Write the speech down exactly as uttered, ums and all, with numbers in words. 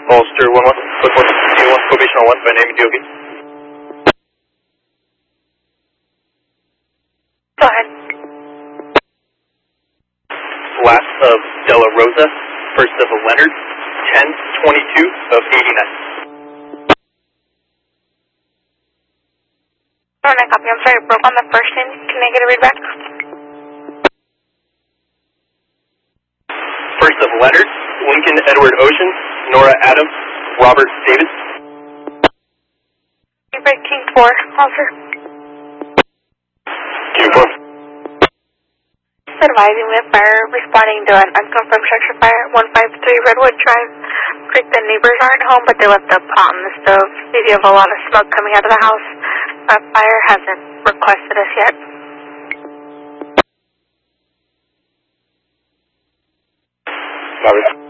Ulster one one, with one two one, probation on one by name Yogi. Go ahead. Last of Della Rosa, first of Leonard, ten twenty-two of eighty-nine. Alright, I copy. I'm sorry, broke on the first name. Can I get a read back? First of Leonard, Lincoln Edward Ocean, Nora Adams, Robert David. Break King four, officer. King four. Advising we have fire responding to an unconfirmed structure fire at one five three Redwood Drive. Creek, the neighbors aren't home, but they left the pot on the stove. They have a lot of smoke coming out of the house. But fire hasn't requested us yet. Robert.